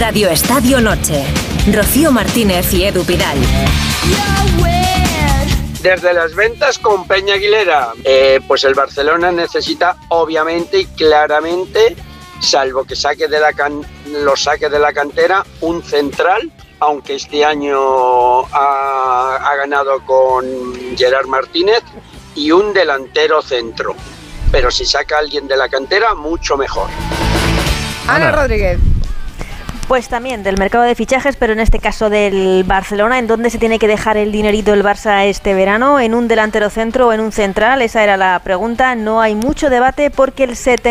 Radio Estadio Noche. Rocío Martínez y Edu Pidal. Desde las ventas con Peña Aguilera, pues el Barcelona necesita obviamente y claramente, salvo que lo saque de la cantera, un central, aunque este año ha ganado con Gerard Martínez, y un delantero centro. Pero si saca a alguien de la cantera, mucho mejor. Ana Rodríguez. Pues también del mercado de fichajes, pero en este caso del Barcelona. ¿En dónde se tiene que dejar el dinerito el Barça este verano? ¿En un delantero centro o en un central? Esa era la pregunta. No hay mucho debate porque el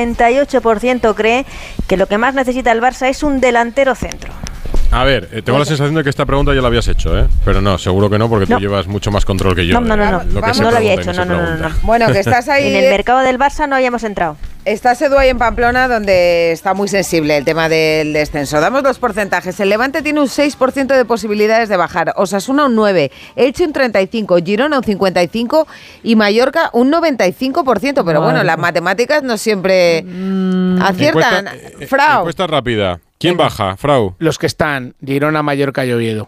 78% cree que lo que más necesita el Barça es un delantero centro. A ver, tengo la sensación de que esta pregunta ya la habías hecho, ¿eh? Pero no, seguro que no, porque tú llevas mucho más control que yo. No la había hecho, no. Bueno, que estás ahí. En el mercado del Barça no hayamos entrado. Estás, Edu, ahí en Pamplona, donde está muy sensible el tema del descenso. Damos los porcentajes. El Levante tiene un 6% de posibilidades de bajar, Osasuna un 9%, Elche un 35%, Girona un 55% y Mallorca un 95%. Pero bueno, las matemáticas no siempre aciertan. Frau. Encuesta rápida. ¿Quién baja, Frau? Los que están, Girona, Mallorca y Oviedo.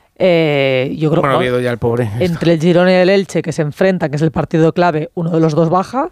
Yo creo que Oviedo ya el pobre. Entre el Girona y el Elche, que se enfrentan, que es el partido clave, uno de los dos baja.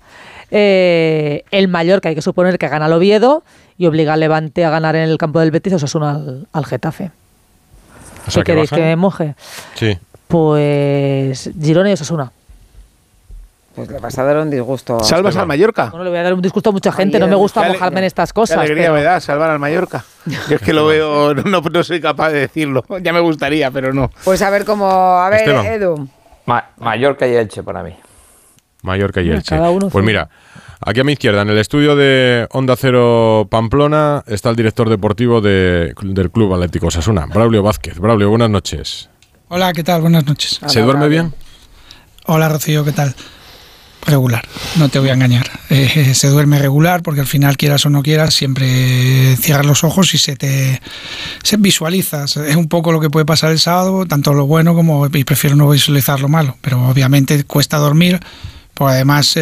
El Mallorca hay que suponer que gana al Oviedo y obliga al Levante a ganar en el campo del Betis, Osasuna al Getafe. O sea, ¿Qué queréis, que me moje? Sí. Pues Girona y Osasuna. Pues le vas a dar un disgusto. ¿Salvas al Mallorca? Bueno, le voy a dar un disgusto a mucha gente, no me gusta mojarme en estas cosas. Qué alegría me da salvar al Mallorca. Yo es que lo veo, no soy capaz de decirlo. Ya me gustaría, pero no. Pues a ver cómo... A ver, Esteban. Edu. Mallorca y Elche para mí. Mallorca y Elche. Pues mira, aquí a mi izquierda, en el estudio de Onda Cero Pamplona, está el director deportivo del Club Atlético Osasuna, Braulio Vázquez. Braulio, buenas noches. Hola, ¿qué tal? Buenas noches. ¿Se duerme bien? Hola, Rocío, ¿qué tal? Regular, no te voy a engañar. Se duerme regular porque al final, quieras o no quieras, siempre cierras los ojos y se visualizas. Es un poco lo que puede pasar el sábado, tanto lo bueno como, y prefiero no visualizar lo malo, pero obviamente cuesta dormir, porque además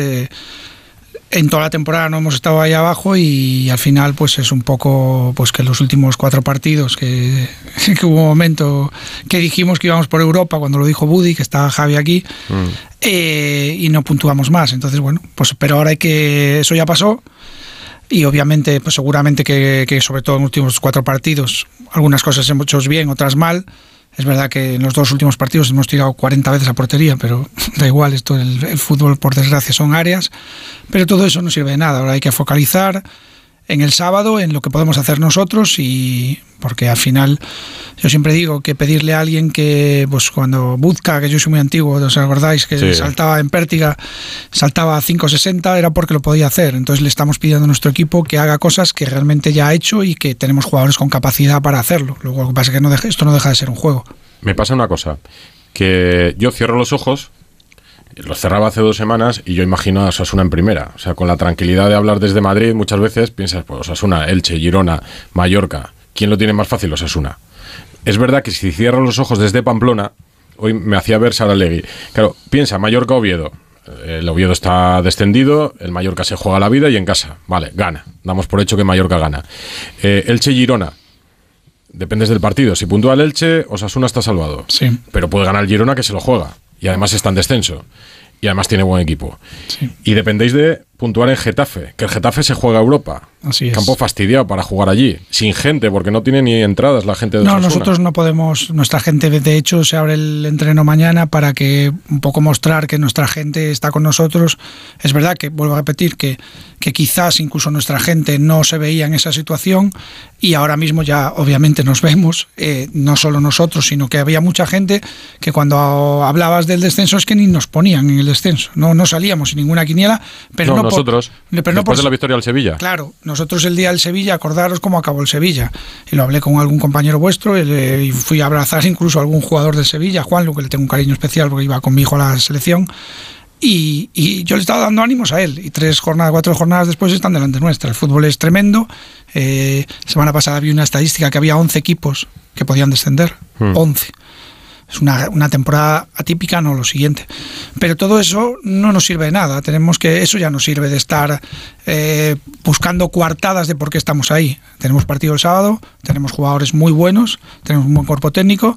en toda la temporada no hemos estado ahí abajo y al final pues es un poco pues que los últimos 4 partidos que hubo un momento que dijimos que íbamos por Europa, cuando lo dijo Budi, que está Javi aquí, y no puntuamos más. Entonces bueno, pues pero ahora eso ya pasó y obviamente pues seguramente que sobre todo en los últimos 4 partidos algunas cosas hemos hecho bien, otras mal. Es verdad que en los 2 últimos partidos hemos tirado 40 veces a portería, pero da igual, esto el fútbol por desgracia son áreas, pero todo eso no sirve de nada. Ahora hay que focalizar en el sábado, en lo que podemos hacer nosotros, y porque al final yo siempre digo que pedirle a alguien que, pues cuando Buzka, que yo soy muy antiguo, ¿os acordáis? Que sí, saltaba en Pértiga, saltaba a 5.60, era porque lo podía hacer. Entonces le estamos pidiendo a nuestro equipo que haga cosas que realmente ya ha hecho y que tenemos jugadores con capacidad para hacerlo. Luego lo que pasa es que esto no deja de ser un juego. Me pasa una cosa, que yo cierro los ojos, los cerraba hace 2 semanas y yo imagino a Osasuna en primera. O sea, con la tranquilidad de hablar desde Madrid, muchas veces piensas, pues Osasuna, Elche, Girona, Mallorca, ¿quién lo tiene más fácil? Osasuna. Es verdad que si cierro los ojos desde Pamplona, hoy me hacía ver Saralegui. Claro, piensa, Mallorca-Oviedo. El Oviedo está descendido, el Mallorca se juega la vida y en casa, vale, gana. Damos por hecho que Mallorca gana. Elche-Girona. Dependes del partido. Si puntúa el Elche, Osasuna está salvado. Sí. Pero puede ganar el Girona, que se lo juega. Y además está en descenso. Y además tiene buen equipo. Sí. Y dependéis de puntuar en Getafe. Que el Getafe se juega a Europa. Así es. Campo fastidiado para jugar allí. Sin gente, porque no tiene ni entradas la gente de No, Osasuna. nosotros no podemos. Nuestra gente, de hecho, se abre el entreno mañana para que un poco mostrar que nuestra gente está con nosotros. Es verdad que, vuelvo a repetir, que quizás incluso nuestra gente no se veía en esa situación y ahora mismo ya obviamente nos vemos, no solo nosotros, sino que había mucha gente que cuando hablabas del descenso es que ni nos ponían en el descenso. No salíamos sin ninguna quiniela, pero no nosotros, después de la victoria al Sevilla. Claro, nosotros el día del Sevilla, acordaros cómo acabó el Sevilla. Y lo hablé con algún compañero vuestro y fui a abrazar incluso a algún jugador del Sevilla, Juanlu, que le tengo un cariño especial porque iba con mi hijo a la selección. Y yo le estaba dando ánimos a él. Y 4 jornadas después están delante nuestra. El fútbol es tremendo. Semana pasada vi una estadística que había 11 equipos que podían descender. 11. Es una temporada atípica, no lo siguiente. Pero todo eso no nos sirve de nada. Eso ya nos sirve de estar buscando coartadas de por qué estamos ahí. Tenemos partido el sábado, tenemos jugadores muy buenos, tenemos un buen cuerpo técnico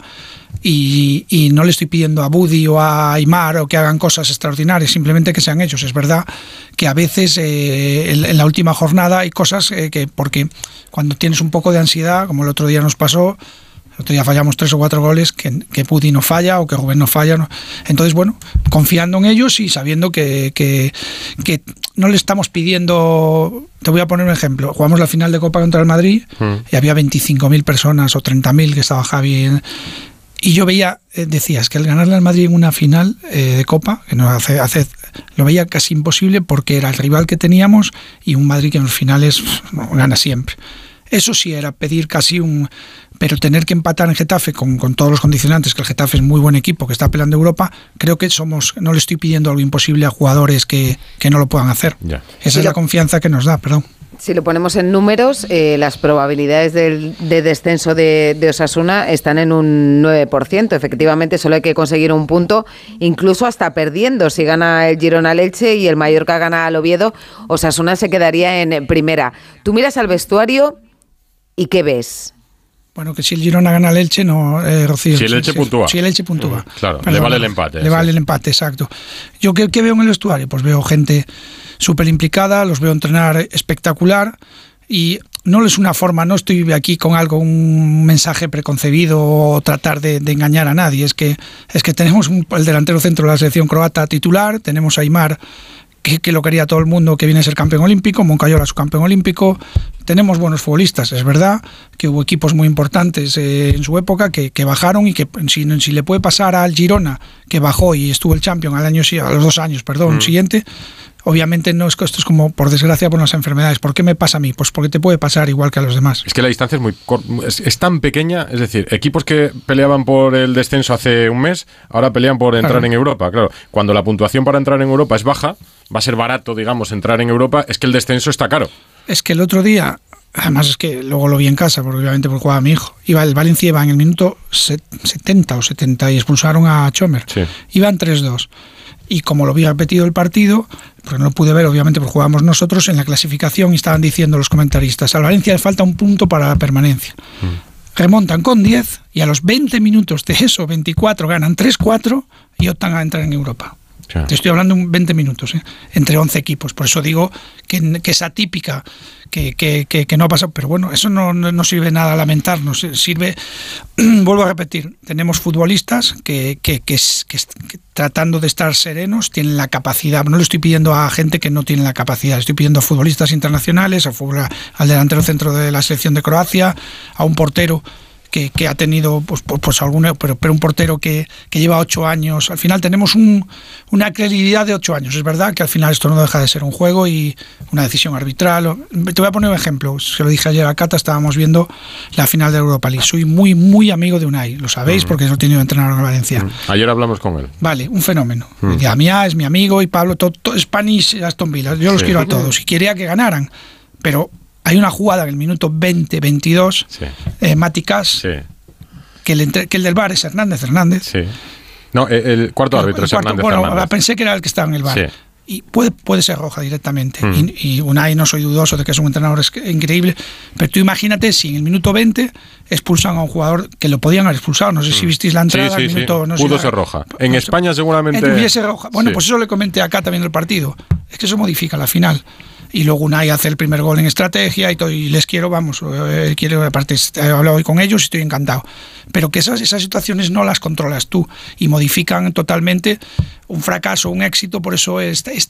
y no le estoy pidiendo a Budi o a Aimar o que hagan cosas extraordinarias, simplemente que sean hechos. Es verdad que a veces en la última jornada hay cosas que porque cuando tienes un poco de ansiedad, como el otro día nos pasó, el otro día fallamos 3 o 4 goles que Budi no falla o que Rubén no falla. ¿No? Entonces, bueno, confiando en ellos y sabiendo que no le estamos pidiendo... Te voy a poner un ejemplo. Jugamos la final de Copa contra el Madrid y había 25.000 personas o 30.000 que estaba Javi. Y yo veía, decías, que el ganarle al Madrid en una final de Copa, que no lo veía casi imposible porque era el rival que teníamos y un Madrid que en los finales gana siempre. Eso sí era pedir casi pero tener que empatar en Getafe con todos los condicionantes, que el Getafe es muy buen equipo, que está peleando Europa, creo que no le estoy pidiendo algo imposible a jugadores que no lo puedan hacer. Ya. Esa es la confianza que nos da, perdón. Si lo ponemos en números, las probabilidades de descenso de Osasuna están en un 9%. Efectivamente, solo hay que conseguir un punto, incluso hasta perdiendo. Si gana el Girona al Elche y el Mallorca gana al Oviedo, Osasuna se quedaría en primera. Tú miras al vestuario y ¿qué ves? Bueno, que si el Girona gana al Elche, no, Rocío. Si el Elche puntúa. Si el Elche puntúa. Claro, le vale el empate. Le vale el empate, exacto. ¿Yo qué veo en el vestuario? Pues veo gente súper implicada, los veo entrenar espectacular y no es una forma, no estoy aquí con un mensaje preconcebido o tratar de engañar a nadie. Es que tenemos el delantero centro de la selección croata titular, tenemos a Aimar, que lo quería todo el mundo, que viene a ser campeón olímpico, Moncayola su campeón olímpico. Tenemos buenos futbolistas, es verdad que hubo equipos muy importantes en su época que bajaron y que si le puede pasar al Girona, que bajó y estuvo el Champions a los 2 años, siguiente, obviamente no es que esto es como, por desgracia, por las enfermedades. ¿Por qué me pasa a mí? Pues porque te puede pasar igual que a los demás. Es que la distancia es tan pequeña, es decir, equipos que peleaban por el descenso hace un mes, ahora pelean por entrar en Europa. Claro, cuando la puntuación para entrar en Europa es baja, va a ser barato, digamos, entrar en Europa, es que el descenso está caro. Es que el otro día, además es que luego lo vi en casa, porque obviamente jugaba mi hijo, el Valencia iba en el minuto 70 o 70 y expulsaron a Chomer. Sí. Iban 3-2. Y como lo había repetido el partido, porque no lo pude ver, obviamente, porque jugábamos nosotros en la clasificación y estaban diciendo los comentaristas, al Valencia le falta un punto para la permanencia. Remontan con 10 y a los 20 minutos de eso, 24, ganan 3-4 y optan a entrar en Europa. Claro. Te estoy hablando de 20 minutos, entre 11 equipos. Por eso digo que es atípica, que no ha pasado. Pero bueno, eso no sirve nada a lamentarnos. Sirve, vuelvo a repetir, tenemos futbolistas que tratando de estar serenos tienen la capacidad. No le estoy pidiendo a gente que no tiene la capacidad. Le estoy pidiendo a futbolistas internacionales, al delantero centro de la selección de Croacia, a un portero que ha tenido pues alguna, pero un portero que lleva 8 años. Al final tenemos una credibilidad de 8 años. Es verdad que al final esto no deja de ser un juego y una decisión arbitral. Te voy a poner un ejemplo. Se lo dije ayer a Cata, estábamos viendo la final de Europa League. Soy muy, muy amigo de Unai. Lo sabéis porque lo he tenido entrenador en Valencia. Ayer hablamos con él. Vale, un fenómeno. Diamia es mi amigo y Pablo, todo Spanish, Aston Villa. Yo los quiero a todos y quería que ganaran. Pero hay una jugada en el minuto 20-22, Mati Cash, que el del VAR es Hernández. Sí. No, el cuarto árbitro es Hernández. Bueno, pensé que era el que estaba en el VAR. Sí. Y puede ser roja directamente. Y Unai, no soy dudoso de que es un entrenador increíble, pero tú imagínate si en el minuto 20 expulsan a un jugador que lo podían haber expulsado. No sé si visteis la entrada. Sí, minuto, no pudo ser roja. En España seguramente hubiese roja. Bueno, pues eso le comenté acá también el partido. Es que eso modifica la final. Y luego Unai hace el primer gol en estrategia y todo, y les quiero, aparte he hablado hoy con ellos y estoy encantado. Pero que esas situaciones no las controlas tú y modifican totalmente un fracaso, un éxito. Por eso está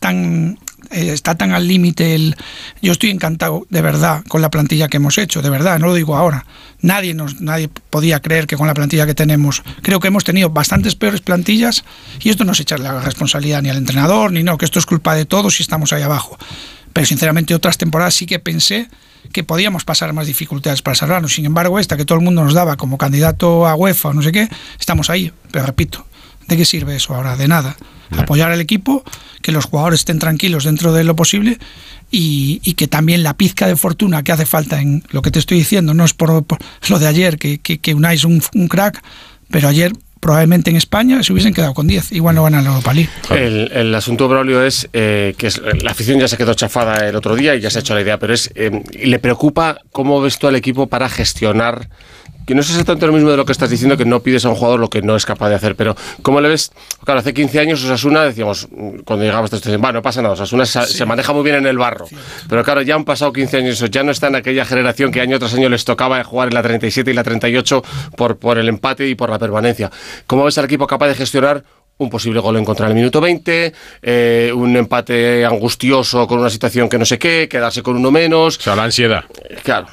tan al límite. Yo estoy encantado, de verdad, con la plantilla que hemos hecho, de verdad, no lo digo ahora. Nadie podía creer que con la plantilla que tenemos, creo que hemos tenido bastantes peores plantillas, y esto no es echarle la responsabilidad ni al entrenador, ni no, que esto es culpa de todos y estamos ahí abajo. Pero sinceramente otras temporadas sí que pensé que podíamos pasar más dificultades para salvarnos. Sin embargo, esta que todo el mundo nos daba como candidato a UEFA o no sé qué, estamos ahí. Pero repito, ¿de qué sirve eso ahora? De nada. Apoyar al equipo, que los jugadores estén tranquilos dentro de lo posible y que también la pizca de fortuna que hace falta en lo que te estoy diciendo, no es por lo de ayer, que Unai es un crack, pero ayer probablemente en España se hubiesen quedado con 10. Igual no van a la Europa League. El asunto, Braulio, es que la afición ya se quedó chafada el otro día y ya se ha hecho la idea, pero le preocupa cómo ves tú al equipo para gestionar, que no es exactamente lo mismo de lo que estás diciendo, que no pides a un jugador lo que no es capaz de hacer, pero ¿cómo le ves? Claro, hace 15 años Osasuna, decíamos, cuando llegaba hasta este, no pasa nada, Osasuna se maneja muy bien en el barro, pero claro, ya han pasado 15 años, ya no está en aquella generación que año tras año les tocaba jugar en la 37 y la 38 por el empate y por la permanencia. ¿Cómo ves al equipo capaz de gestionar un posible gol en contra en el minuto 20, un empate angustioso con una situación que no sé qué, quedarse con uno menos? O sea, la ansiedad. Claro.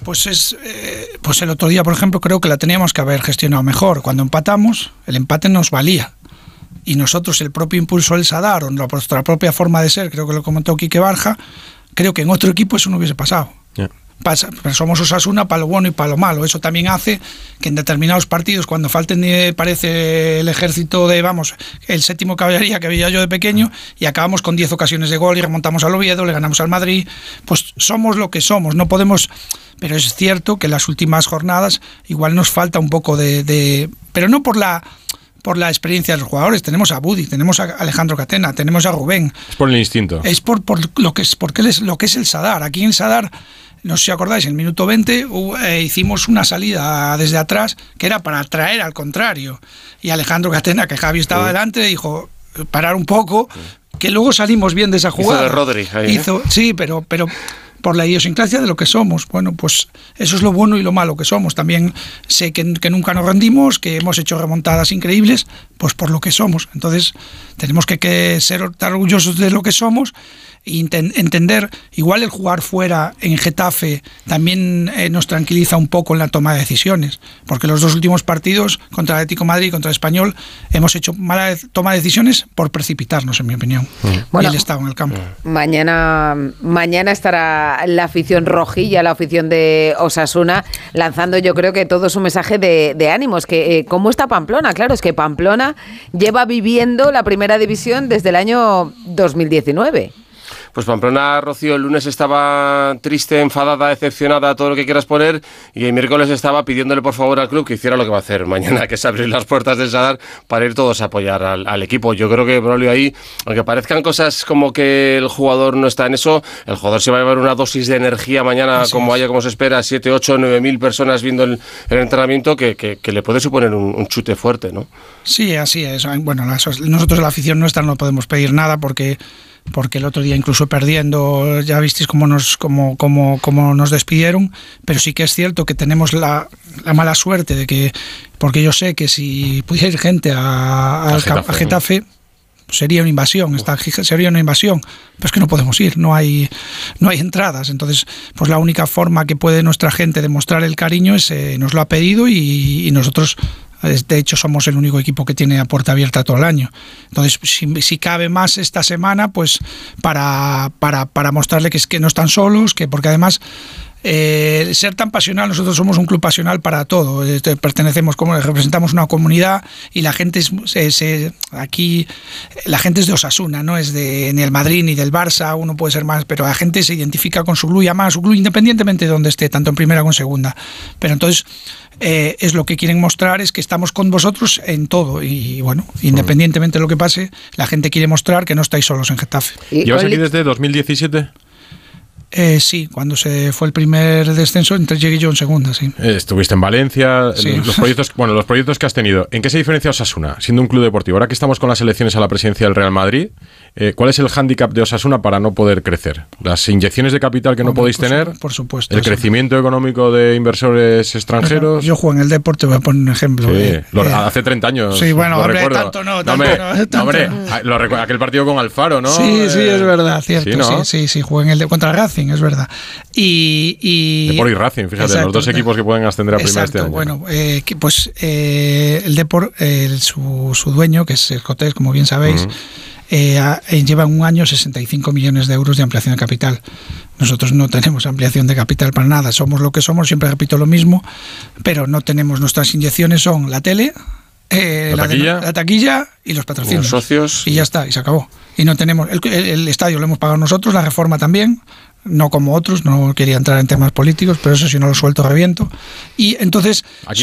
Pues el otro día, por ejemplo, creo que la teníamos que haber gestionado mejor. Cuando empatamos, el empate nos valía. Y nosotros, el propio impulso del Sadar, o nuestra propia forma de ser, creo que lo comentó Quique Barja, creo que en otro equipo eso no hubiese pasado. Yeah. Pero somos Osasuna para lo bueno y para lo malo. Eso también hace que en determinados partidos, cuando falten, parece el ejército de, el 7º caballería que veía yo de pequeño, y acabamos con 10 ocasiones de gol y remontamos al Oviedo, le ganamos al Madrid, pues somos lo que somos, no podemos. Pero es cierto que en las últimas jornadas igual nos falta un poco pero no por la experiencia de los jugadores. Tenemos a Budi, tenemos a Alejandro Catena, tenemos a Rubén. Es por el instinto. Es por lo que es el Sadar. Aquí en el Sadar, no sé si acordáis, en el minuto 20 hicimos una salida desde atrás que era para atraer al contrario. Y Alejandro Catena, que Javi estaba delante, dijo, parar un poco, que luego salimos bien de esa jugada. Hizo de Rodri ahí, sí, pero por la idiosincrasia de lo que somos. Bueno, pues eso es lo bueno y lo malo que somos. También sé que nunca nos rendimos, que hemos hecho remontadas increíbles, pues por lo que somos. Entonces tenemos que ser orgullosos de lo que somos e entender. Igual el jugar fuera en Getafe también nos tranquiliza un poco en la toma de decisiones, porque los 2 últimos partidos, contra el Atlético de Madrid y contra el Español, hemos hecho mala toma de decisiones por precipitarnos, en mi opinión. Bueno, y el estado en el campo. Mañana estará la afición rojilla, la afición de Osasuna, lanzando, yo creo que todo su mensaje de ánimos. Que ¿cómo está Pamplona? Claro, es que Pamplona lleva viviendo la primera división desde el año 2019. Pues Pamplona, Rocío, el lunes estaba triste, enfadada, decepcionada, todo lo que quieras poner, y el miércoles estaba pidiéndole por favor al club que hiciera lo que va a hacer mañana, que es abrir las puertas del Sadar para ir todos a apoyar al equipo. Yo creo que, Braulio, ahí, aunque parezcan cosas como que el jugador no está en eso, el jugador se va a llevar una dosis de energía mañana, como se espera, 7, 8, 9.000 personas viendo el entrenamiento, que le puede suponer un chute fuerte, ¿no? Sí, así es. Bueno, nosotros la afición nuestra no podemos pedir nada porque el otro día, incluso perdiendo, ya visteis cómo nos despidieron, pero sí que es cierto que tenemos la mala suerte de que, porque yo sé que si pudiera ir gente a Getafe, sería una invasión, pero es que no podemos ir, no hay entradas. Entonces, pues la única forma que puede nuestra gente demostrar el cariño es, nos lo ha pedido y nosotros, de hecho, somos el único equipo que tiene a puerta abierta todo el año. Entonces, si cabe más esta semana, pues para mostrarle que no están solos, porque además ser tan pasional, nosotros somos un club pasional para todo. Representamos una comunidad y la gente aquí la gente es de Osasuna, no es ni del Madrid ni del Barça, uno puede ser más, pero la gente se identifica con su club y ama a su club independientemente de donde esté, tanto en primera como en segunda. Pero entonces es lo que quieren mostrar, es que estamos con vosotros en todo, y bueno, independientemente de lo que pase, la gente quiere mostrar que no estáis solos en Getafe. ¿Llevas aquí desde 2017? Sí, cuando se fue el primer descenso, entonces llegué yo en segunda, sí. Estuviste en Valencia, sí. Los proyectos que has tenido. ¿En qué se diferencia Osasuna, siendo un club deportivo? Ahora que estamos con las elecciones a la presidencia del Real Madrid, ¿cuál es el hándicap de Osasuna para no poder crecer? ¿Las inyecciones de capital que no podéis tener? Por supuesto. ¿El crecimiento económico de inversores extranjeros? Yo juego en el deporte, voy a poner un ejemplo. Sí, hace 30 años. Sí, bueno, hombre, recuerdo. tanto no. Lo recuerdo, aquel partido con Alfaro, ¿no? Sí, es verdad, cierto. Sí, ¿no? Sí, jugué en contra el Racing, es verdad. Depor y Racing, fíjate, exacto, los dos equipos que pueden ascender a primera este año. Bueno, el Depor, su dueño, que es el Cotés, como bien sabéis, lleva en un año 65 millones de euros de ampliación de capital. Nosotros no tenemos ampliación de capital para nada, somos lo que somos, siempre repito lo mismo, pero no tenemos, nuestras inyecciones son la tele, la taquilla y los patrocinios, los socios, y ya está, y se acabó. Y no tenemos el estadio lo hemos pagado nosotros, la reforma también, no como otros, no quería entrar en temas políticos, pero eso si no lo suelto reviento. Y entonces